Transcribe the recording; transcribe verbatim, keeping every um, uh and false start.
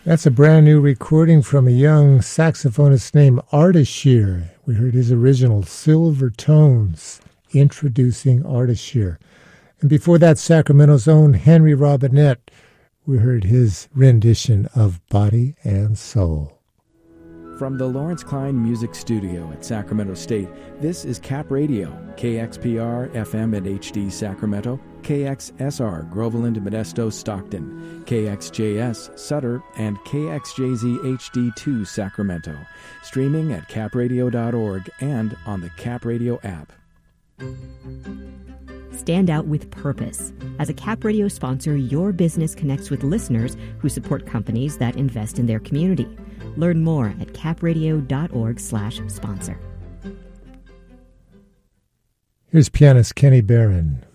That's a brand new recording from a young saxophonist named Ardashir. We heard his original Silver Tones, introducing Ardashir. And before that, Sacramento's own Henry Robinette, we heard his rendition of Body and Soul. From the Lawrence Klein Music Studio at Sacramento State, this is Cap Radio, K X P R F M and H D Sacramento, K X S R Groveland, Modesto, Stockton, K X J S Sutter, and K X J Z H D two Sacramento. Streaming at cap radio dot org and on the Cap Radio app. Stand out with purpose. As a Cap Radio sponsor, your business connects with listeners who support companies that invest in their community. Learn more at cap radio dot org slash sponsor. Here's pianist Kenny Barron